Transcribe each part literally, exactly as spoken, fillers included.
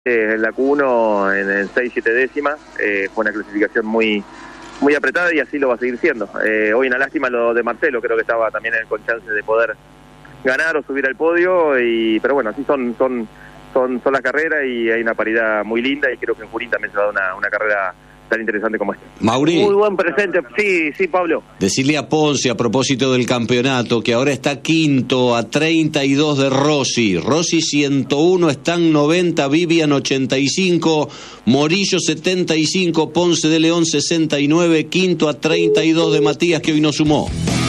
Eh, la Q uno en, en seis siete décimas, eh, fue una clasificación muy muy apretada y así lo va a seguir siendo. Eh, hoy una lástima lo de Marcelo, creo que estaba también con chance de poder ganar o subir al podio, y pero bueno, así son son son, son las carreras y hay una paridad muy linda y creo que en Junín también se va a dar una, una carrera tan interesante como esta. Mauri. Muy buen presente, sí, sí, Pablo. Decirle a Ponce a propósito del campeonato que ahora está quinto a treinta y dos de Rossi. Rossi ciento uno, Stan noventa, Vivian ochenta y cinco, Morillo setenta y cinco, Ponce de León sesenta y nueve, quinto a treinta y dos de Matías, que hoy no sumó.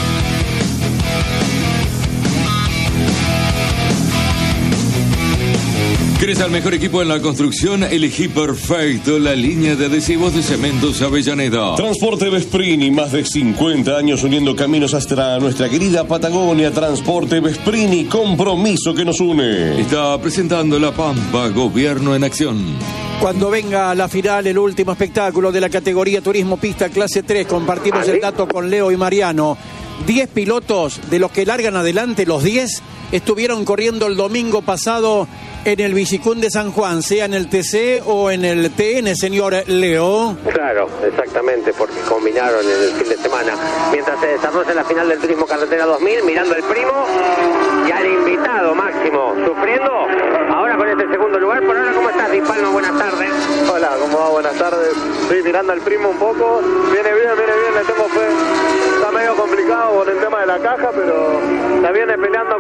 ¿Querés al mejor equipo en la construcción? Elegí perfecto la línea de adhesivos de Cementos Avellaneda. Transporte Vesprini, más de cincuenta años uniendo caminos hasta nuestra querida Patagonia. Transporte Vesprini, compromiso que nos une. Está presentando La Pampa, Gobierno en Acción. Cuando venga la final, el último espectáculo de la categoría Turismo Pista Clase tres, compartimos el dato con Leo y Mariano. diez pilotos de los que largan adelante, los diez estuvieron corriendo el domingo pasado en el Bicicún de San Juan, sea en el T C o en el T N, señor Leo. Claro, exactamente, porque combinaron en el fin de semana. Mientras se desarrolla la final del Turismo Carretera dos mil, mirando al primo y al invitado Máximo, sufriendo ahora con este segundo lugar. Por ahora, ¿cómo estás, Di Palma? Buenas tardes. Hola, ¿cómo va? Buenas tardes. Estoy mirando al primo un poco. Viene bien, viene bien, le tengo fe. Está medio complicado con el tema de la caja, pero la viene peleando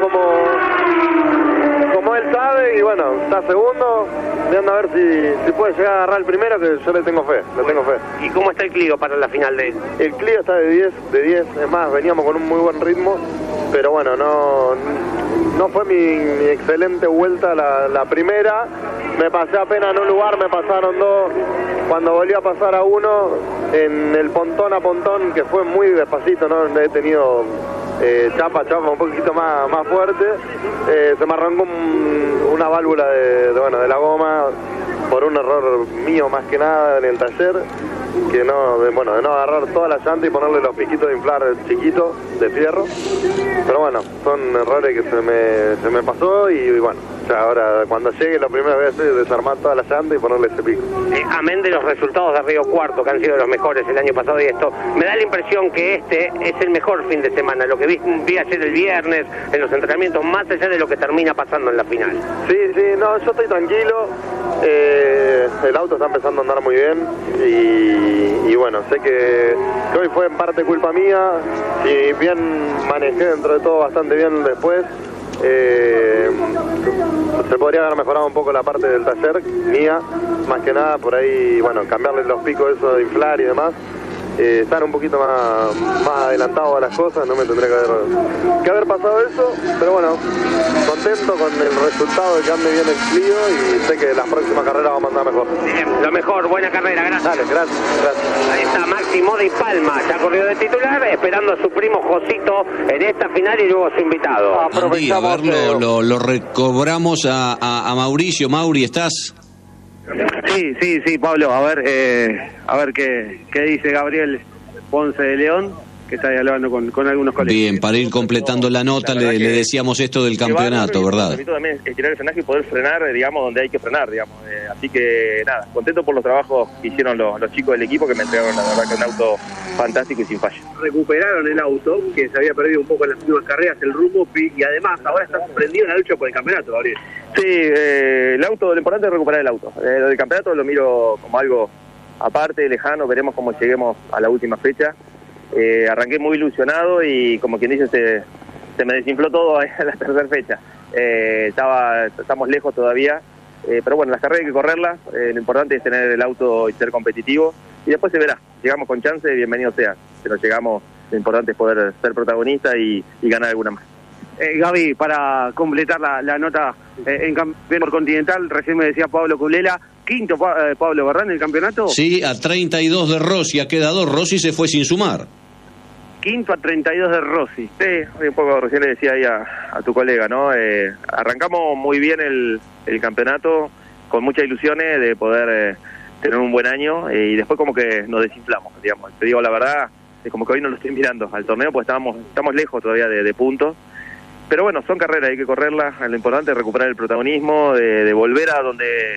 como... como él sabe, y bueno, está segundo, viendo a ver si, si puede llegar a agarrar el primero, que yo le tengo fe, le tengo fe. ¿Y cómo está el Clio para la final de él? El Clio está de diez, de diez, es más, veníamos con un muy buen ritmo, pero bueno, no, no fue mi, mi excelente vuelta la, la primera, me pasé apenas en un lugar, me pasaron dos, cuando volví a pasar a uno, en el pontón a pontón, que fue muy despacito, no he tenido... Eh, chapa, chapa un poquito más, más fuerte, eh, se me arrancó un, una válvula de, de, bueno, de la goma por un error mío más que nada en el taller, que no, de, bueno, de no agarrar toda la llanta y ponerle los piquitos de inflar chiquitos de fierro, pero bueno, son errores que se me, se me pasó y, y bueno, ya ahora cuando llegue la primera vez es desarmar toda la llanta y ponerle ese pico. Eh, amén de los resultados de Río Cuarto, que han sido los mejores el año pasado y esto, me da la impresión que este es el mejor fin de semana, lo que vi, vi ayer el viernes en los entrenamientos, más allá de lo que termina pasando en la final. Sí, sí, no, yo estoy tranquilo, eh, el auto está empezando a andar muy bien y, y bueno, sé que, que hoy fue en parte culpa mía, y bien manejé dentro de todo bastante bien después. Eh, se podría haber mejorado un poco la parte del taller mía, más que nada por ahí, bueno, cambiarle los picos eso de inflar y demás, eh, estar un poquito más, más adelantado a las cosas, no me tendría que haber, que haber pasado eso, pero bueno, contento con el resultado de que ande bien el Clio y sé que las próximas carreras vamos a andar mejor. Bien, lo mejor, buena carrera, gracias. Dale, gracias, gracias. Ahí está Máximo Di Palma, ya corrió de titular, esperando a su primo Josito en esta final y luego su invitado. Andy, a ver, lo, lo, lo recobramos a, a, a Mauricio. Mauri, ¿estás? Sí, sí, sí, Pablo, a ver, eh, a ver qué, qué dice Gabriel Ponce de León, que está hablando con, con algunos colegas. Bien, para ir completando la nota, la le, le decíamos esto del campeonato, ¿verdad? Permito también estirar el frenaje y poder frenar, digamos, donde hay que frenar, digamos. Eh, así que, nada, contento por los trabajos que hicieron los, los chicos del equipo, que me entregaron, la verdad, que un auto fantástico y sin fallo. Recuperaron el auto, que se había perdido un poco en las últimas carreras, el rumbo, y además ahora está sorprendido en la lucha por el campeonato, Gabriel. Sí, eh, el auto, lo importante es recuperar el auto. Eh, lo del campeonato lo miro como algo aparte, lejano, veremos cómo lleguemos a la última fecha. Eh, arranqué muy ilusionado y, como quien dice, se, se me desinfló todo a la tercera fecha. Eh, estaba, estamos lejos todavía, eh, pero bueno, las carreras hay que correrlas, eh, lo importante es tener el auto y ser competitivo, y después se verá, llegamos con chance, bienvenido sea, si no llegamos, lo importante es poder ser protagonista y, y ganar alguna más. Eh, Gaby, para completar la, la nota eh, en campeonato continental, recién me decía Pablo Culela, quinto pa, eh, Pablo, ¿verdad, en el campeonato? Sí, a treinta y dos de Rossi, ha quedado, Rossi se fue sin sumar. Quinto a treinta y dos de Rossi. Sí, un poco recién le decía ahí a, a tu colega, ¿no? Eh, arrancamos muy bien el, el campeonato, con muchas ilusiones de poder eh, tener un buen año, eh, y después como que nos desinflamos, digamos. Te digo la verdad, es como que hoy no lo estoy mirando al torneo, porque estábamos, estamos lejos todavía de, de puntos. Pero bueno, son carreras, hay que correrlas, lo importante es recuperar el protagonismo, de, de volver a donde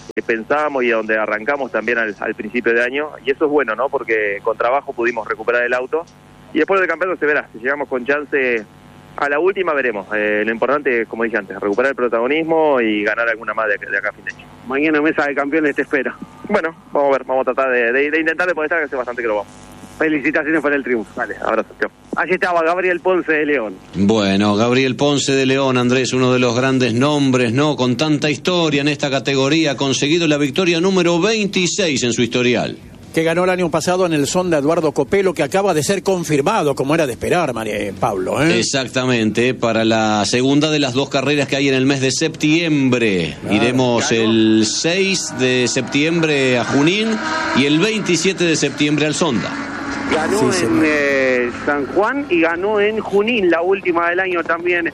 que pensábamos y a donde arrancamos también al, al principio de año, y eso es bueno, ¿no? Porque con trabajo pudimos recuperar el auto, y después del campeonato se verá, si llegamos con chance a la última veremos. Eh, lo importante, como dije antes, recuperar el protagonismo y ganar alguna más de, de acá a fin de año. Mañana mesa de campeones te espera. Bueno, vamos a ver, vamos a tratar de, de, de intentar de poder estar, que hace bastante que lo vamos. Felicitaciones por el triunfo. Vale, abrazo, chao. Allí estaba Gabriel Ponce de León. Bueno, Gabriel Ponce de León, Andrés, uno de los grandes nombres, ¿no? Con tanta historia en esta categoría, ha conseguido la victoria número veintiséis en su historial. Que ganó el año pasado en el Sonda Eduardo Copelo, que acaba de ser confirmado, como era de esperar, María Pablo. ¿eh? Exactamente, para la segunda de las dos carreras que hay en el mes de septiembre. Claro, Iremos ganó. El seis de septiembre a Junín y el veintisiete de septiembre al Sonda. Ganó sí, en eh, San Juan y ganó en Junín, la última del año también,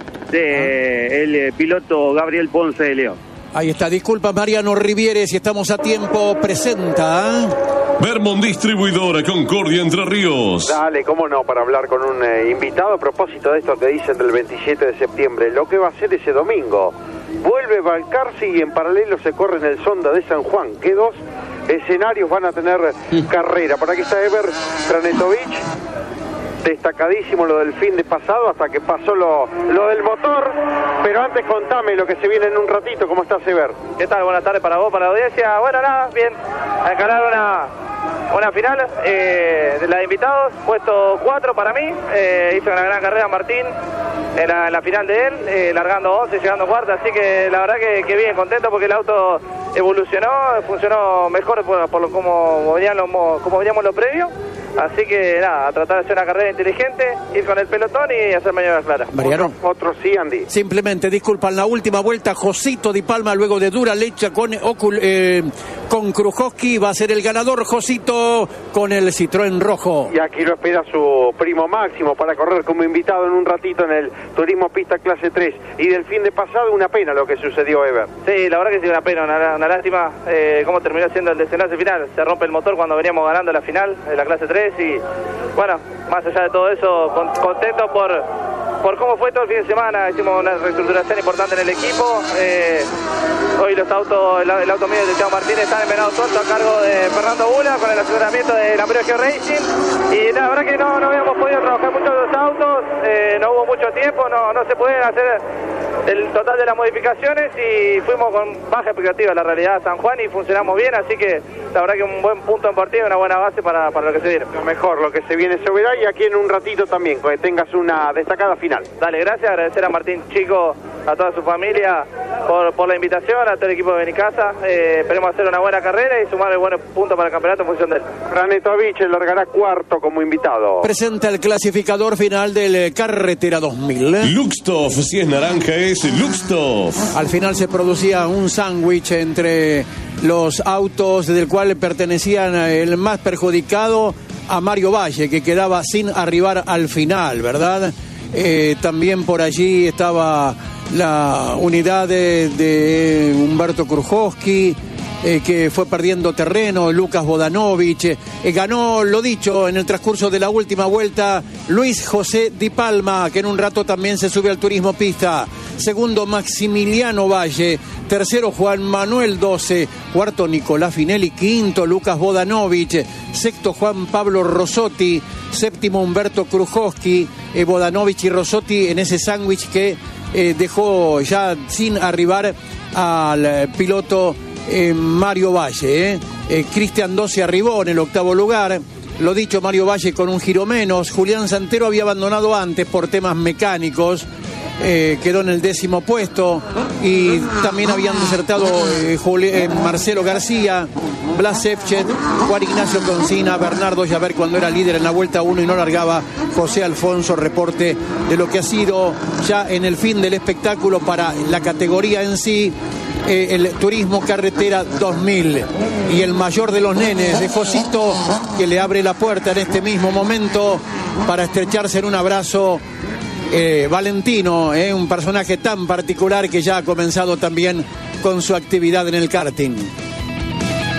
de ah. el eh, piloto Gabriel Ponce de León. Ahí está, disculpa Mariano Riviere, si estamos a tiempo, presenta... ¿eh? Vermont Distribuidora, Concordia, Entre Ríos. Dale, cómo no, para hablar con un eh, invitado a propósito de esto que dicen del veintisiete de septiembre, lo que va a ser ese domingo. Vuelve Balcarce y en paralelo se corre en el Sonda de San Juan. ¿Qué dos escenarios van a tener mm. carrera? Por aquí está Ever Tranetovich, destacadísimo lo del fin de pasado hasta que pasó lo, lo del motor, pero antes contame lo que se viene en un ratito. ¿Cómo estás, Ever? ¿Qué tal? Buenas tardes para vos, para la audiencia. Bueno, nada, bien, a encarar una, una final eh, de la de invitados, puesto cuatro para mí, eh, hizo una gran carrera Martín en la, en la final de él, eh, largando once, llegando cuarta, así que la verdad que, que bien, contento porque el auto evolucionó, funcionó mejor por, por lo, como, veníamos, como veníamos lo previo. Así que nada, a tratar de hacer una carrera inteligente, ir con el pelotón y hacer mañana clara. Mariano. Otro, otro sí, Andy. Simplemente, disculpa, en la última vuelta, Josito Di Palma, luego de dura leche con, Ocul, eh, con Krujowski, va a ser el ganador, Josito, con el Citroën rojo. Y aquí lo espera su primo Máximo para correr como invitado en un ratito en el Turismo Pista Clase tres. Y del fin de pasado, una pena lo que sucedió, Ever. Sí, la verdad que sí, una pena, una, una lástima eh, cómo terminó siendo el desenlace final. Se rompe el motor cuando veníamos ganando la final de la Clase tres. Y bueno, más allá de todo eso, con, contento por, por cómo fue todo el fin de semana. Hicimos una reestructuración importante en el equipo. Eh, hoy los autos, el, el auto mío de Thiago Martínez está en Venado Tuerto a cargo de Fernando Bula con el asesoramiento de Lambreo Geo Racing. Y la verdad que no, no habíamos podido trabajar mucho los autos, eh, no hubo mucho tiempo, no, no se pueden hacer el total de las modificaciones y fuimos con baja expectativa la realidad a San Juan y funcionamos bien, así que la verdad que un buen punto en partida, una buena base para, para lo que se viene. Lo mejor, lo que se viene se verá y aquí en un ratito también, que tengas una destacada final. Dale, gracias, agradecer a Martín Chico, a toda su familia por, por la invitación, a todo el equipo de Benicasa, eh, esperemos hacer una buena carrera y sumar el buen punto para el campeonato en función de él. Tranetovich largará cuarto como invitado. Presenta el clasificador final del Carretera dos mil. Luxtoff, si es naranja es Luxtoff. Al final se producía un sándwich entre los autos del cual pertenecían el más perjudicado a Mario Valle, que quedaba sin arribar al final, ¿verdad? Eh, también por allí estaba la unidad de, de Humberto Krujowski, eh, que fue perdiendo terreno, Lucas Bodanovich, eh, ganó, lo dicho, en el transcurso de la última vuelta, Luis José Di Palma, que en un rato también se sube al Turismo Pista. Segundo, Maximiliano Valle. Tercero, Juan Manuel Doce. Cuarto, Nicolás Finelli. Quinto, Lucas Bodanovich. Sexto, Juan Pablo Rosotti. Séptimo, Humberto Krujowski. Eh, Bodanovich y Rosotti en ese sándwich que eh, dejó ya sin arribar al piloto eh, Mario Valle. Eh. Eh, Cristian Doce arribó en el octavo lugar. Lo dicho, Mario Valle con un giro menos. Julián Santero había abandonado antes por temas mecánicos. Eh, quedó en el décimo puesto y también habían desertado eh, Juli, eh, Marcelo García, Blas Efchet, Juan Ignacio Concina, Bernardo Llaver cuando era líder en la vuelta uno y no largaba, José Alfonso. Reporte de lo que ha sido ya en el fin del espectáculo para la categoría en sí, eh, el Turismo Carretera dos mil. Y el mayor de los nenes, de Josito, que le abre la puerta en este mismo momento para estrecharse en un abrazo. Eh, Valentino, eh, un personaje tan particular que ya ha comenzado también con su actividad en el karting.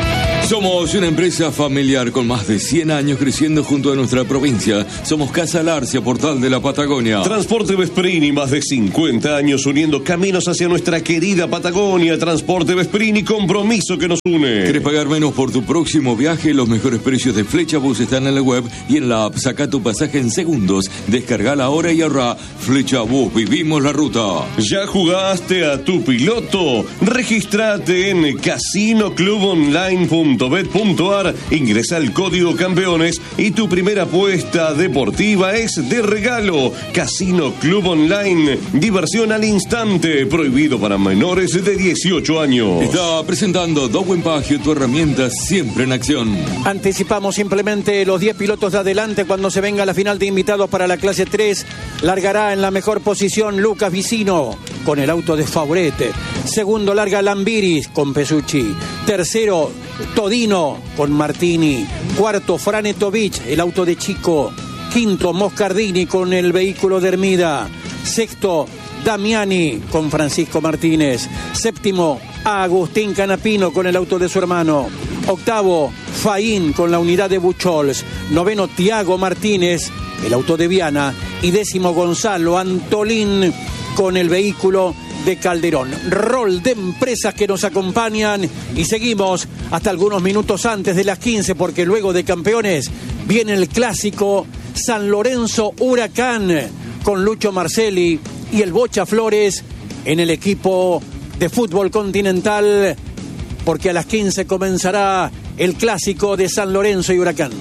Somos una empresa familiar con más de cien años creciendo junto a nuestra provincia. Somos Casa Larcia, portal de la Patagonia. Transporte Vesprini, más de cincuenta años uniendo caminos hacia nuestra querida Patagonia. Transporte Vesprini, compromiso que nos une. ¿Querés pagar menos por tu próximo viaje? Los mejores precios de Flechabus están en la web y en la app. Saca tu pasaje en segundos. Descargala ahora y ahorra. Flechabus, vivimos la ruta. ¿Ya jugaste a tu piloto? Registrate en casino club online punto bet punto ar, ingresa el código campeones y tu primera apuesta deportiva es de regalo. Casino Club Online, diversión al instante, prohibido para menores de dieciocho años. Está presentando Dowen Pagio, tu herramienta siempre en acción. Anticipamos simplemente los diez pilotos de adelante cuando se venga la final de invitados para la clase tres. Largará en la mejor posición Lucas Vicino con el auto de Favorete. Segundo larga Lambiris con Pesucci. Tercero Todino con Martini. Cuarto Franetovic, el auto de Chico. Quinto Moscardini con el vehículo de Hermida. Sexto Damiani con Francisco Martínez. Séptimo Agustín Canapino con el auto de su hermano. Octavo Faín con la unidad de Buchols. Noveno Tiago Martínez, el auto de Viana. Y décimo Gonzalo Antolín con el vehículo de Calderón. Rol de empresas que nos acompañan y seguimos hasta algunos minutos antes de las quince, porque luego de campeones viene el clásico San Lorenzo Huracán con Lucho Marcelli y el Bocha Flores en el equipo de fútbol continental, porque a las quince comenzará el clásico de San Lorenzo y Huracán.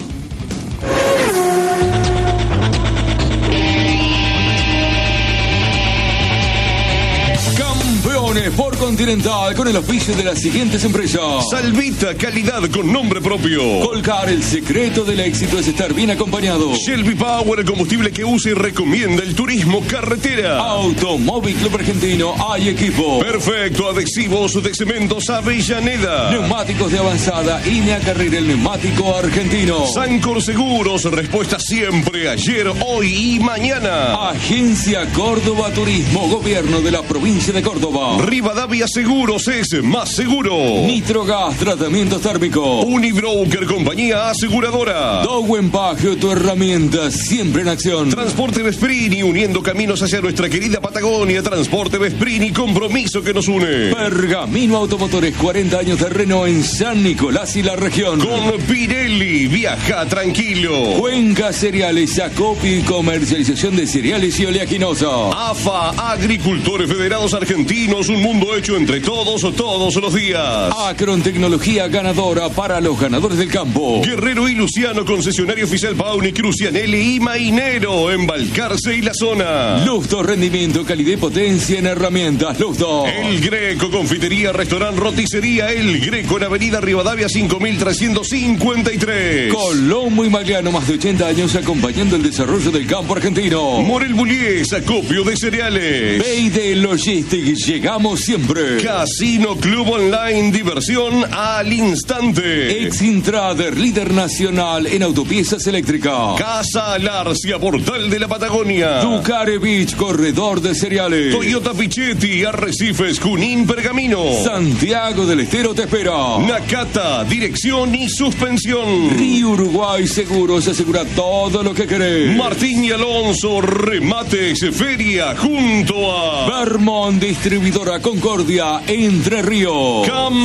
Por Continental con el oficio de las siguientes empresas: Salvita, calidad con nombre propio. Colcar, el secreto del éxito es estar bien acompañado. Shelby Power, el combustible que usa y recomienda el turismo carretera. Automóvil Club Argentino, hay equipo. Perfecto, adhesivos de cementos Avellaneda. Neumáticos de avanzada, Inea Carrera, el neumático argentino. Sancor Seguros, respuesta siempre, ayer, hoy y mañana. Agencia Córdoba Turismo, gobierno de la provincia de Córdoba. Rivadavia Seguros es más seguro. Nitrogas, tratamientos térmicos. Unibroker, compañía aseguradora. Dowen Pagio, tu herramienta siempre en acción. Transporte Vesprini, uniendo caminos hacia nuestra querida Patagonia. Transporte Vesprini, compromiso que nos une. Pergamino Automotores, cuarenta años de Renault en San Nicolás y la región. Con Pirelli, viaja tranquilo. Cuenca Cereales, acopio y comercialización de cereales y oleaginosa. A F A, Agricultores Federados Argentinos, un mundo hecho entre todos, todos los días. Acron, tecnología ganadora para los ganadores del campo. Guerrero y Luciano, concesionario oficial Pauni, Crucianelli y Mainero, en Balcarce y la zona. Lufto, rendimiento, calidad y potencia en herramientas. Lufto. El Greco, confitería, restaurante, roticería El Greco en Avenida Rivadavia cinco mil trescientos cincuenta y tres. Colombo y Magliano, más de ochenta años acompañando el desarrollo del campo argentino. Morel Bullies, acopio de cereales. B I D Logistics, llegamos siempre. Casino Club Online, diversión al instante. Exintrader, líder nacional en autopiezas eléctricas. Casa Larcia, portal de la Patagonia. Ducare Beach, corredor de cereales. Toyota Pichetti, Arrecifes, Junín, Pergamino. Santiago del Estero te espera. Nakata, dirección y suspensión. Río Uruguay Seguros, asegura todo lo que querés. Martín y Alonso, remates, feria, junto a Vermont, distribuidora Concordia, Entre Ríos.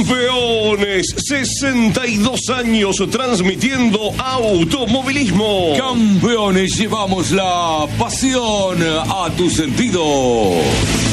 Campeones, sesenta y dos años transmitiendo automovilismo. Campeones, llevamos la pasión a tu sentido.